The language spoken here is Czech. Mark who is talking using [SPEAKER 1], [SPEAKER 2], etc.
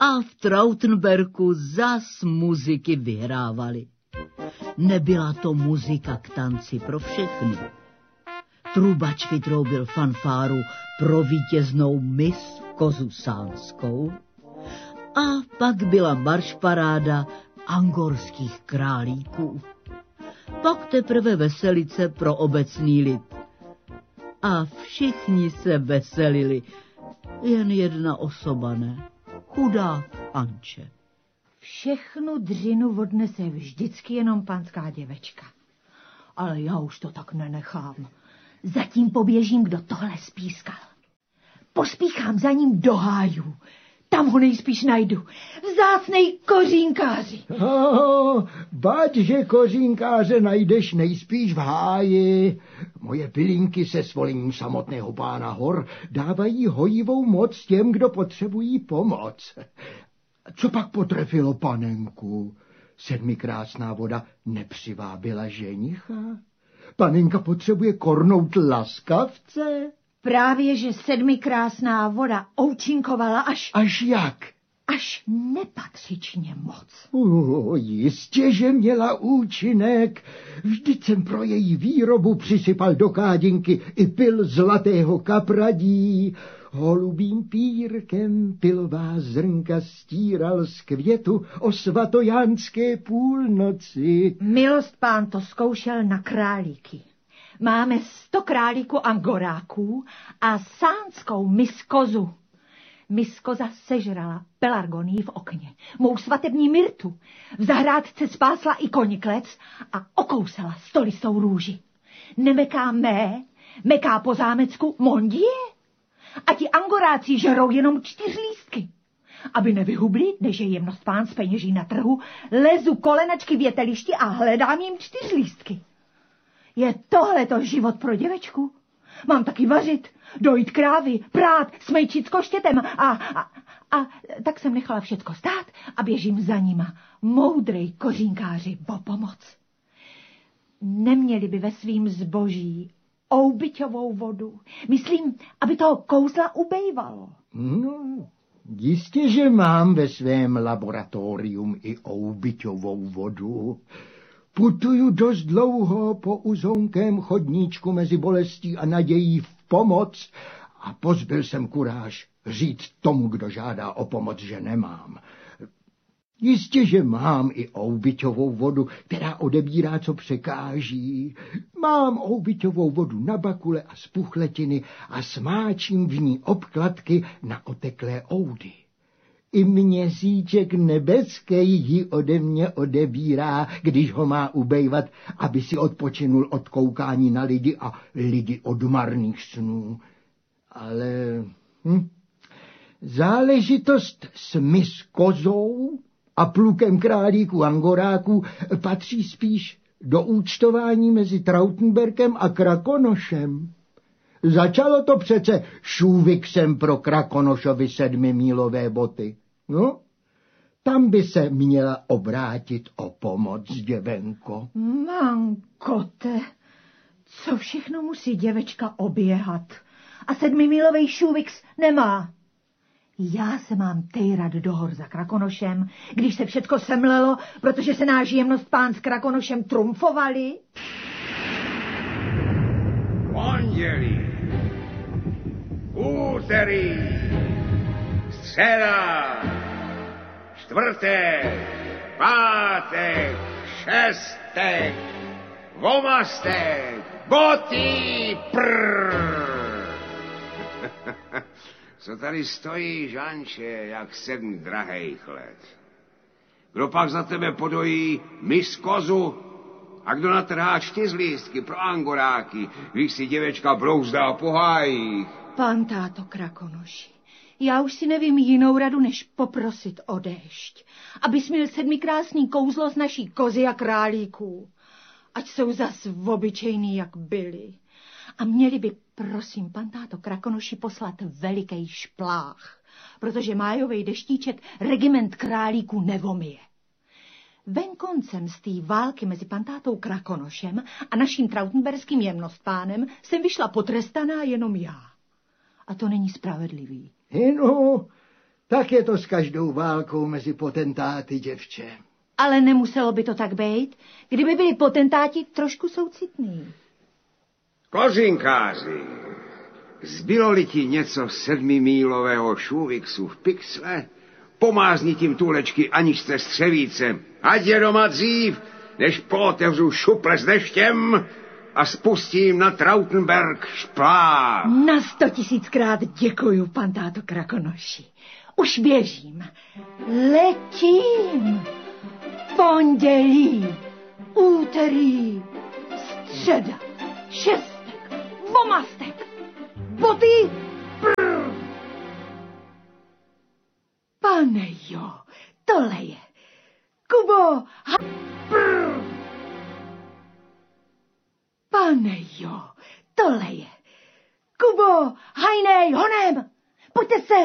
[SPEAKER 1] a v Trautenberku zas muziky vyhrávali. Nebyla to muzika k tanci pro všechny. Trubač vytroubil fanfáru pro vítěznou mis Kozu Sánskou a pak byla maršparáda angorských králíků. Pak teprve veselice pro obecný lid. A všichni se veselili, jen jedna osoba ne, chudá Anče.
[SPEAKER 2] Všechnu dřinu odnese vždycky jenom panská děvečka. Ale já už to tak nenechám. Zatím poběžím, kdo tohle spískal. Pospíchám za ním do hájů. Tam ho nejspíš najdu. Vzácnej kořínkáři.
[SPEAKER 3] Bať, že kořínkáře najdeš nejspíš v háji. Moje bylinky se svolením samotného pána hor dávají hojivou moc těm, kdo potřebují pomoc. Co pak potrefilo panenku? Sedmikrásná voda nepřivábila ženicha? Panenka potřebuje kornout laskavce?
[SPEAKER 2] Právě, že sedmikrásná voda oučinkovala
[SPEAKER 3] Až jak?
[SPEAKER 2] Až nepatřičně moc.
[SPEAKER 3] Jistě, že měla účinek. Vždyť jsem pro její výrobu přisypal do kádinky i pil zlatého kapradí. Holubým pírkem pilová zrnka stíral z květu o svatojánské půlnoci.
[SPEAKER 2] Milost pán to zkoušel na králíky. Máme 100 králíků angoráků a sánskou miskozu. Miskoza sežrala pelargonii v okně, mou svatební myrtu. V zahrádce spásla i koniklec a okousala stolistou růži. Nemeká meká po zámecku mondie. A ti angoráci žerou jenom 4 lístky. Aby nevyhubli, než je jemnost pán zpeněží na trhu, lezu kolenačky v větelišti a hledám jim 4 lístky. Je tohleto život pro děvečku? Mám taky vařit, dojít krávy, prát, smejčit s koštětem a tak jsem nechala všecko stát a běžím za nima. Moudrej kořínkáři o pomoc. Neměli by ve svým zboží oubyťovou vodu. Myslím, aby toho kouzla ubejvalo.
[SPEAKER 3] No, jistě, že mám ve svém laboratorium i oubyťovou vodu. Putuju dost dlouho po uzonkém chodníčku mezi bolestí a nadějí v pomoc a pozbyl jsem kuráž říct tomu, kdo žádá o pomoc, že nemám. Jistě, že mám i oubyťovou vodu, která odebírá, co překáží. Mám oubyťovou vodu na bakule a z puchletiny a smáčím v ní obkladky na oteklé oudy. I měsíček nebeský ji ode mě odebírá, když ho má ubejvat, aby si odpočinul od koukání na lidi a lidi od marných snů. Ale záležitost s miskozou a plukem králíků angoráků patří spíš do účtování mezi Trautenberkem a Krakonošem. Začalo to přece šůviksem pro Krakonošovi 7mílové boty. No, tam by se měla obrátit o pomoc, děvenko.
[SPEAKER 2] Mankote, co všechno musí děvečka oběhat? A 7mílovej šůviks nemá. Já se mám tejrat do hor za Krakonošem, když se všecko semlelo, protože se náš jemnost pán s Krakonošem trumfovali?
[SPEAKER 4] Pondělí, úterý, středa, čtvrtek, pátek, šestek, vomastek, boty, Co tady stojí, Žanče, jak 7 drahejch let? Kdo pak za tebe podojí miskozu a kdo natrhá 4 lístky pro angoráky, když si děvečka brouzdá po hájích?
[SPEAKER 2] Pan táto Krakonoši, já už si nevím jinou radu, než poprosit o déšť, abys měl 7krásný kouzlo z naší kozy a králíků, ať jsou zas obyčejný, jak byli. A měli by, prosím, pan táto Krakonoši poslat veliký šplách, protože májovej deštíček regiment králíků nevomije. Venkoncem z té války mezi pantátou Krakonošem a naším trautenberským jemnostpánem jsem vyšla potrestaná jenom já. A to není spravedlivý.
[SPEAKER 3] No, Tak je to s každou válkou mezi potentáty, děvče.
[SPEAKER 2] Ale nemuselo by to tak být, kdyby byli potentáti trošku soucitní.
[SPEAKER 4] Kořínkáři, zbylo-li ti něco 7mílového šůviksu v Pixle, pomázni tím tůlečky Aničce Střevíce. Ať je doma dřív, než pootevřu šuple s deštěm a spustím na Trautenberg špláv.
[SPEAKER 2] Na 100 000krát děkuju, pan táto Krakonoši. Už běžím. Letím. Pondělí, úterý, středa, šestek, vomastek, boty. Pane jo, tohle je. Kubo, Pane jo, tohle je. Kubo, hajnej, honem, pojďte se.